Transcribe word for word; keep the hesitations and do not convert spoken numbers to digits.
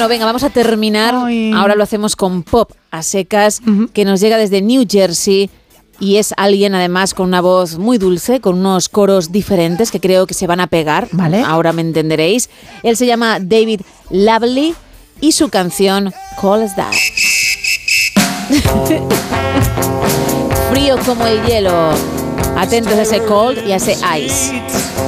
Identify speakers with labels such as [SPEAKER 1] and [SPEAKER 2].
[SPEAKER 1] Bueno, venga, vamos a terminar.
[SPEAKER 2] Ay.
[SPEAKER 1] Ahora lo hacemos con pop a secas,
[SPEAKER 2] Uh-huh.
[SPEAKER 1] que nos llega desde New Jersey. Y es alguien además con una voz muy dulce, con unos coros diferentes que creo que se van a pegar.
[SPEAKER 2] Vale.
[SPEAKER 1] Ahora me entenderéis. Él se llama David Lovely y su canción Cold as That. Frío como el hielo. Atentos a ese cold y a ese ice.